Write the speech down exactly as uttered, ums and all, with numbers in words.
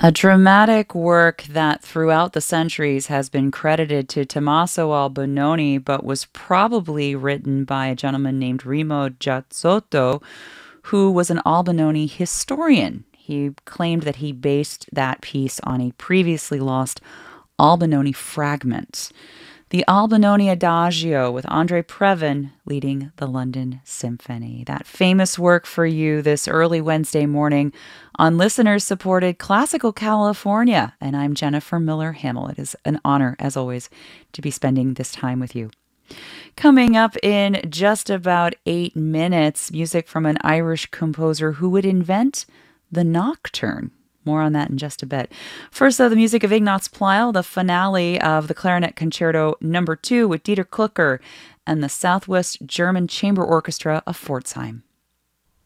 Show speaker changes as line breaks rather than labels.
A dramatic work that throughout the centuries has been credited to Tommaso Albinoni, but was probably written by a gentleman named Remo Giazzotto, who was an Albinoni historian. He claimed that he based that piece on a previously lost Albinoni fragment. The Albinoni Adagio with Andre Previn leading the London Symphony. That famous work for you this early Wednesday morning on listeners supported Classical California. And I'm Jennifer Miller Hamill. It is an honor, as always, to be spending this time with you. Coming up in just about eight minutes, music from an Irish composer who would invent the nocturne. More on that in just a bit. First, though, the music of Ignaz Pleyel, the finale of the Clarinet Concerto Number Two with Dieter Klucker and the Southwest German Chamber Orchestra of Pforzheim.